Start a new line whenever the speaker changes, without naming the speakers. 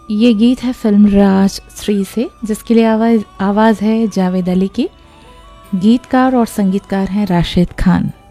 ये गीत है फिल्म राज 3 से, जिसके लिए आवाज़ है जावेद अली की। गीतकार और संगीतकार हैं राशिद खान।